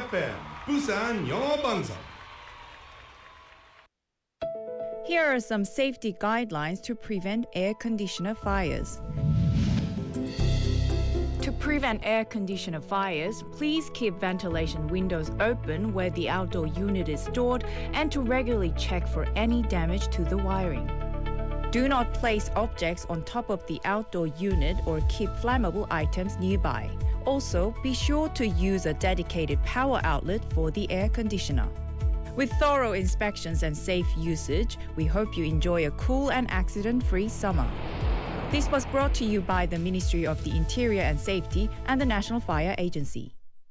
FM 부산 영어 방송. Here are some safety guidelines to prevent air conditioner fires. To prevent air conditioner fires, please keep ventilation windows open where the outdoor unit is stored and to regularly check for any damage to the wiring. Do not place objects on top of the outdoor unit or keep flammable items nearby. Also, be sure to use a dedicated power outlet for the air conditioner. With thorough inspections and safe usage, we hope you enjoy a cool and accident-free summer. This was brought to you by the Ministry of the Interior and Safety and the National Fire Agency.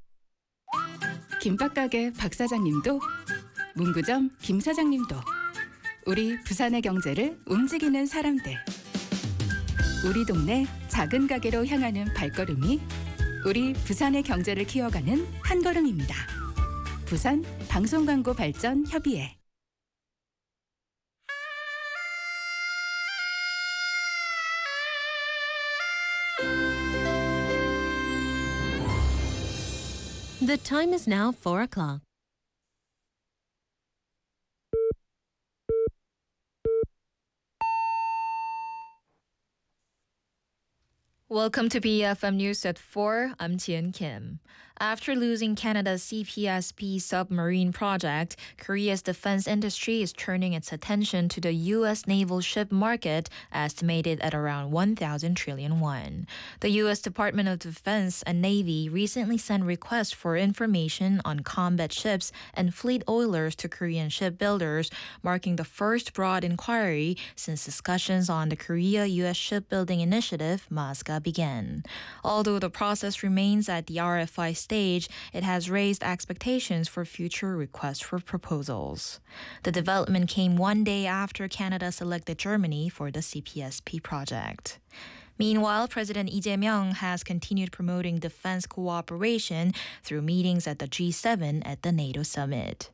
김밥가게 박 사장님도, 문구점 김 사장님도, 우리 부산의 경제를 움직이는 사람들. 우리 동네 작은 가게로 향하는 발걸음이 우리 부산의 경제를 키워가는 한 걸음입니다. 부산 방송광고 발전 협의회. The time is now 4 o'clock. Welcome to BFM News at 4. I'm Tian Kim. After losing Canada's CPSP submarine project, Korea's defense industry is turning its attention to the U.S. naval ship market, estimated at around 1,000 trillion won. The U.S. Department of Defense and Navy recently sent requests for information on combat ships and fleet oilers to Korean shipbuilders, marking the first broad inquiry since discussions on the Korea-U.S. Shipbuilding Initiative, MASCA, began. Although the process remains at the RFI stage, it has raised expectations for future requests for proposals. The development came one day after Canada selected Germany for the CPSP project. Meanwhile, President Lee Jae-myung has continued promoting defense cooperation through meetings at the G7 at the NATO summit.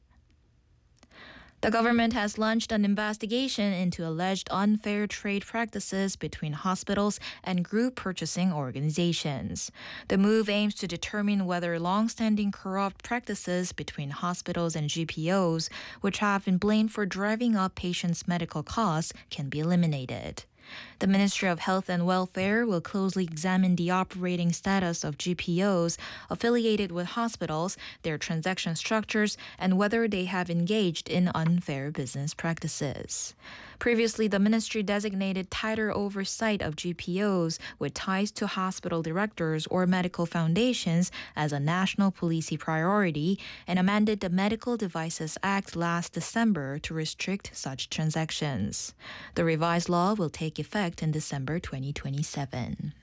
The government has launched an investigation into alleged unfair trade practices between hospitals and group purchasing organizations. The move aims to determine whether long-standing corrupt practices between hospitals and GPOs, which have been blamed for driving up patients' medical costs, can be eliminated. The Ministry of Health and Welfare will closely examine the operating status of GPOs affiliated with hospitals, their transaction structures, and whether they have engaged in unfair business practices. Previously, the ministry designated tighter oversight of GPOs with ties to hospital directors or medical foundations as a national policy priority and amended the Medical Devices Act last December to restrict such transactions. The revised law will take effect in December 2027.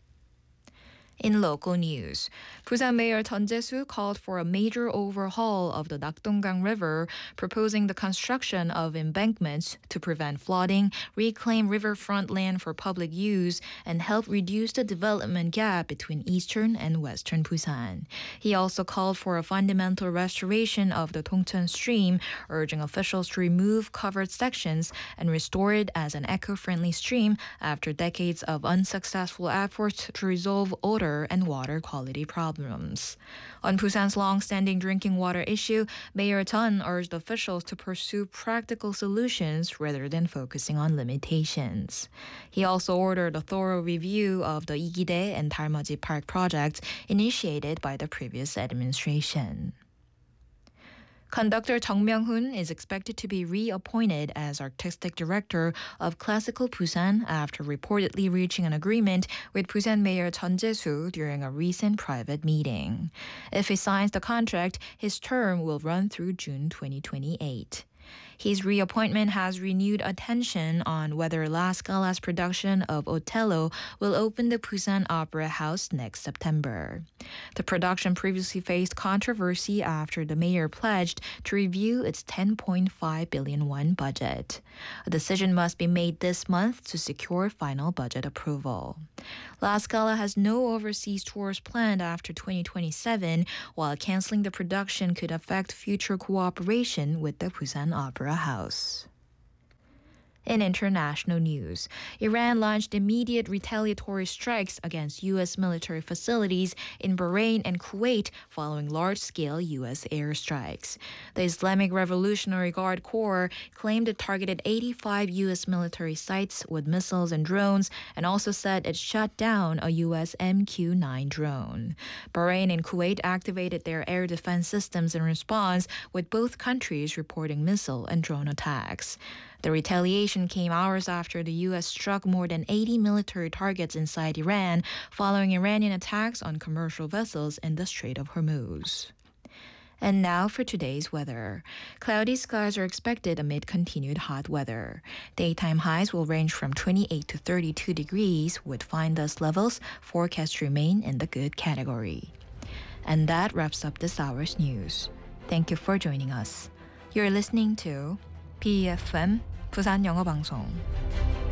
In local news, Busan Mayor Jeon Jae-soo called for a major overhaul of the Nakdong-gang River, proposing the construction of embankments to prevent flooding, reclaim riverfront land for public use, and help reduce the development gap between eastern and western Busan. He also called for a fundamental restoration of the Dongcheon stream, urging officials to remove covered sections and restore it as an eco-friendly stream after decades of unsuccessful efforts to resolve odor and water quality problems. On Busan's long-standing drinking water issue, Mayor Jeon urged officials to pursue practical solutions rather than focusing on limitations. He also ordered a thorough review of the Igide and Dalmaji Park projects initiated by the previous administration. Conductor Jung Myung-hoon is expected to be reappointed as artistic director of Classical Busan after reportedly reaching an agreement with Busan Mayor Jeon Jae-soo during a recent private meeting. If he signs the contract, his term will run through June 2028. His reappointment has renewed attention on whether La Scala's production of Othello will open the Busan Opera House next September. The production previously faced controversy after the mayor pledged to review its 10.5 billion won budget. A decision must be made this month to secure final budget approval. La Scala has no overseas tours planned after 2027, while canceling the production could affect future cooperation with the Busan Opera House. In international news, Iran launched immediate retaliatory strikes against U.S. military facilities in Bahrain and Kuwait following large-scale U.S. airstrikes. The Islamic Revolutionary Guard Corps claimed it targeted 85 U.S. military sites with missiles and drones, and also said it shot down a U.S. MQ-9 drone. Bahrain and Kuwait activated their air defense systems in response, with both countries reporting missile and drone attacks. The retaliation came hours after the U.S. struck more than 80 military targets inside Iran following Iranian attacks on commercial vessels in the Strait of Hormuz. And now for today's weather. Cloudy skies are expected amid continued hot weather. Daytime highs will range from 28 to 32 degrees, with fine dust levels forecast to remain in the good category. And that wraps up this hour's news. Thank you for joining us. You're listening to BFM 부산 영어 방송.